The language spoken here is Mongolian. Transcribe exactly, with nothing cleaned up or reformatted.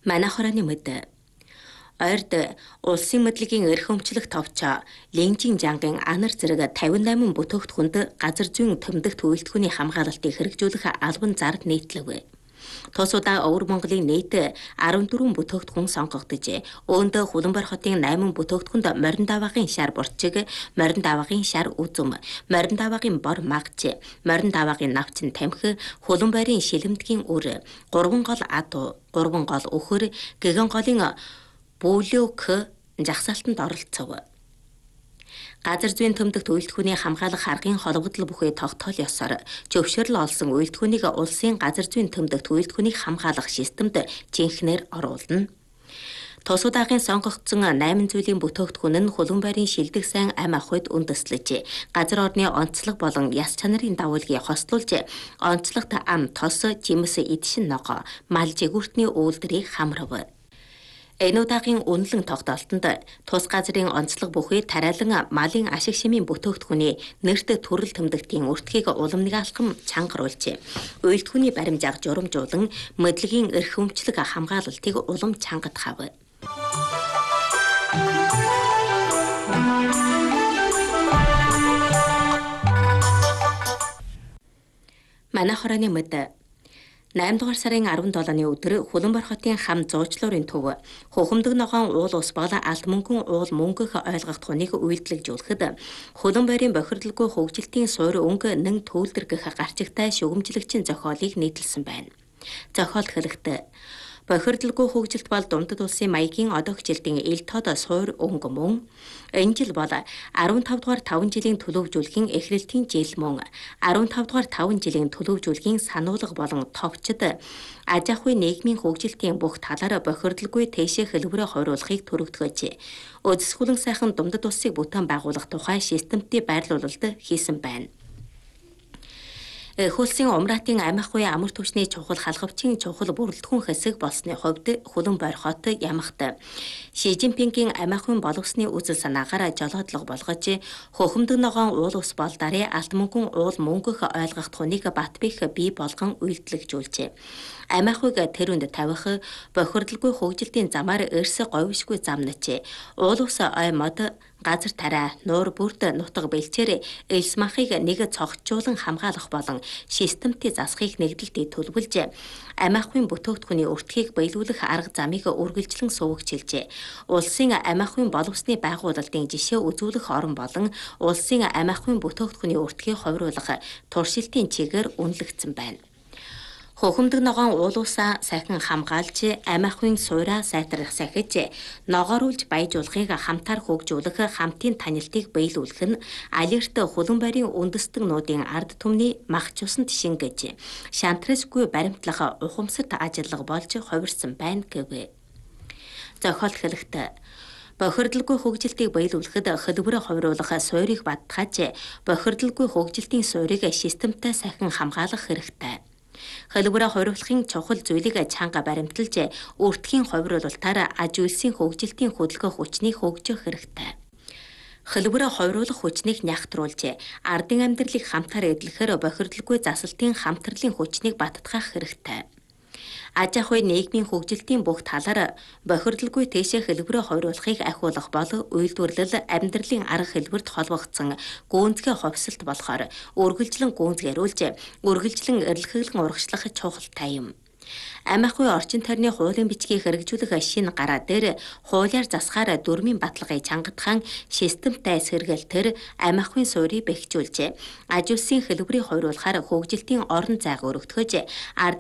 Манай хорооны мэд ойрд улсын мэдлэгийн эрх өмчлөх товч Ленжин жангийн анар зэрэг тавин восемь бүтээгдэхүүнд газар зүйн тэмдэгт үйлдвэрийн хамгаалалтыг хэрэгжүүлэх албан зард нийтлэв. Тус удаа Өвөр Монголын нийт арван дөрвөн бүтээгдэхүүн сонгогдож, үүнд Хуланбар хотын восемь бүтээгдэхүүнд морин даваагийн шар бурчиг, морин даваагийн шар үзүм, морин даваагийн бор магч, морин даваагийн навчин тамхи, Хуланбарын шилэмдгийн үр, гурван гол адуу, гурван гол өхөр, гэгэн голын бүүлөөх жагсаалтанд оролцов. Газар зүйн тэмдэгт үйлдвэрийн хамгаалах харгын холбогдол бүхий тогтоол ёсоор зөвшөөрөл олсон үйлдвэрийг улсын газар зүйн тэмдэгт үйлдвэрийг хамгаалах системд жинхнээр оруулна. Тус удаагийн сонгогдсон восемь зүйлийн бүтээгдэхүүн нь Хуланбарын шилдэг сайн ам ахуйд үндэслэж, газар орны онцлог болон яс чанарын дагуулгийг хослуулж, онцлогт ам тос, жимс, эдшин ногоо, мал жигүүртний үйлдвэрийг хамрав. Энэ удаагийн үнэлэн тогтоолтонд тус газрын онцлог бүхий тариалан малын ашиг шимийн бүтээгдэхүүний нэрт төрөл тэмдэгтийн өртгийг улам нэг алхам чангаруулж, үйлдвэрийн баримжааг журамжуулан мэдлэгийн эрх өмчлөг хамгаалалтыг улам чангадахав. Манай хорооны мэд восемь дугаар сарын арван долооны өдөр Хуланбар хотын хам зуучлуурын төв хухамдаг ногоон уул ус бол алт мөнгөн уул мөнгөх ойлгох хүнийг үйлдэлжүүлэхэд Хуланбарын бохирдолгүй хөгжилтийн суурь өнгө нэн төвлөр гэх гарчигтай шүгэмжлэгчийн зохиолыг нийтлсэн байна. Зохиол хэлэхдээ бохирдолгүй хөгжилт бол Дундад улсын маягийн одоох жилдийн ил тод суурь өнгө мөн. Энэ жил бол арвантав дугаар таван жилийн төлөвжүүлгийн эхлэлтийн жил мөн. арвантав дугаар таван жилийн төлөвжүүлгийн сануулга болон товчд аж ахуй нийгмийн хөгжилтийн бүх талаар бохирдолгүй тэшээ хэлбэрээ хориулахыг төрөгдгөөж, Өдөсгөлэн сайхан Дундад улсыг бүтээн байгуулах тухай системтийн байрлуулалт хийсэн байна. Хөлсийн умраатын ам ахуй амар түвшний чухал халхавчийн чухал бүрэлдэхүүн хэсэг болсны хувьд Хуланбар хот ямагт Ши Жинпингийн ам ахуйн боловсны үзэл санаагаар жолоодлого болгож, хухамдаг ногоон уул ус бол дарыг алт мөнгөн уул мөнгөх ойлгох хүнийг бат бих бий болгон үйлдэлжүүлжээ. Ам ахуйг тэр үнд тавих, бохирдолгүй хөгжилтийн замаар эрс говьшгүй замнач, уул ус ой мод газар тарай, нуур бүрд нутаг бэлчээр элс махыг нэг цогцжуулан хамгаалах болон системтийн засахыг нэгдэлтэд төлөвлөж, ам ахуйн бүтээгдэхүүний өртгийг биелүүлэх арга замыг үргэлжлэн сувагчилжээ. Улсын ам ахуйн боловсны байгуулалтын жишээ үзүүлэх орон болон улсын ам ахуйн бүтээгдэхүүний өртгийг ховируулах туршилтын чигээр үнэлэгдсэн байна. Хухамдаг ногоон уул усаа сайхан хамгаалж, ам ахуйн суураа сайтарх сахиж, ногооруулж баяжуулахыг хамтаар хөгжүүлэх хамтын танилтыг биелүүлэх нь алерт Хуланбарын үндэстэн нуудын ард түмний мах цуснд шингэж, шантрасгүй баримтлах ухамсарт ажиллага болж хувирсан байна гэв. Зохиол хэлэхдээ бохирдолгүй хөгжилтийг биелүүлэхэд хэлбэрээ хувируулах суурийг баттгаж, бохирдолгүй хөгжилтийн суурийг системтэй сайхан хамгаалах хэрэгтэй. Хэлбэрээ хориулахын чухал зүйлийг чанга баримталж, өртгийн хувируулалтаар аж үйлсийн хөгжилтийн хөдөлгөөх хүчнийг хөгжих хэрэгтэй. Хэлбэрээ хувируулах хүчнийг нягтруулж, ардын амьдралыг хамтаар эдлэхээр бохирдолгүй засалтын хамтралын хүчнийг баттгах хэрэгтэй. Аж ахуй нийгмийн хөгжилтийн бүх талаар бохирдолгүй тэшээ хэлбэрээ хориулахыг ахиулах бол үйлдвэрлэл амьдралын арга хэлбэрт холбогдсон гүнзгий хувьсалт болохоор үргэлжлэн гүнзгийрүүлж, үргэлжлэн эрэлхийлэн урагшлах чухалтай юм. Ам ахуй орчин тойрны хуулийн бичгийг хэрэгжүүлэх шинэ гараа дээр хуулиар засахаар дөрмийн баталгааг чангадхан системтэй сэргээлтээр ам ахуйн суурийг бэхжүүлж, аж үйлсийн хэлбэрийг хориулахаар хөгжилтийн орон зайг өргөтгөж,